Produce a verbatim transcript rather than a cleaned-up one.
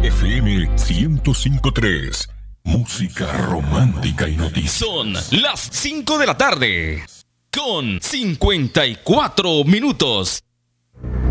F M ciento cinco punto tres. Música romántica y noticias. Son las cinco de la tarde con cincuenta y cuatro minutos.